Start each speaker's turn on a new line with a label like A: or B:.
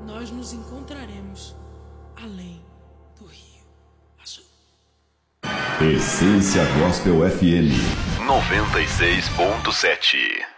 A: nós nos encontraremos além do Rio Azul.
B: Essência Gospel FM
C: 96.7